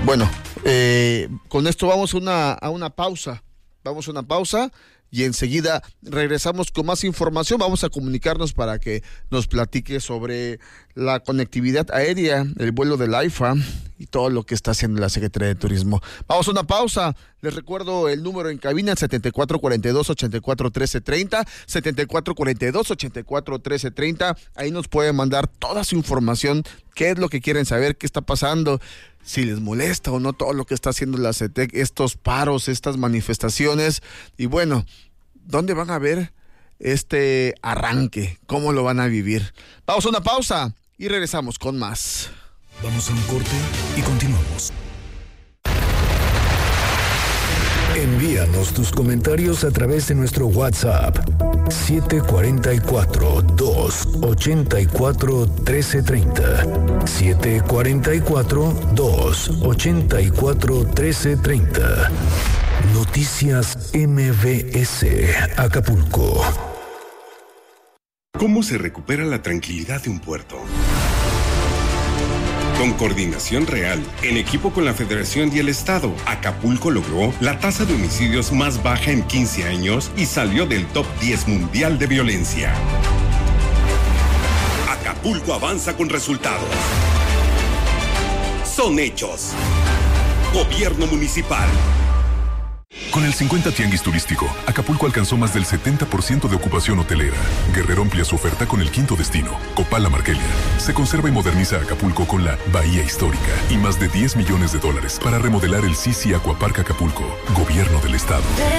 Bueno, con esto vamos a una pausa. Vamos a una pausa y enseguida regresamos con más información. Vamos a comunicarnos para que nos platique sobre la conectividad aérea, el vuelo del AIFA y todo lo que está haciendo la Secretaría de Turismo. Vamos a una pausa. Les recuerdo el número en cabina, 7442-841330, 7442-841330. Ahí nos pueden mandar toda su información, qué es lo que quieren saber, qué está pasando, si les molesta o no todo lo que está haciendo la CETEC, estos paros, estas manifestaciones. Y bueno, ¿dónde van a ver este arranque? ¿Cómo lo van a vivir? Vamos a una pausa y regresamos con más. Vamos a un corte y continuamos. Envíanos tus comentarios a través de nuestro WhatsApp 744-284-1330 744-284-1330. Noticias MBS Acapulco. ¿Cómo se recupera la tranquilidad de un puerto? Con coordinación real, en equipo con la Federación y el Estado, Acapulco logró la tasa de homicidios más baja en 15 años y salió del top 10 mundial de violencia. Acapulco avanza con resultados. Son hechos. Gobierno municipal. Con el 50 Tianguis Turístico, Acapulco alcanzó más del 70% de ocupación hotelera. Guerrero amplía su oferta con el quinto destino, Copala Marquelia. Se conserva y moderniza Acapulco con la Bahía Histórica y más de $10 millones para remodelar el Sisi Aquapark Acapulco. Gobierno del Estado.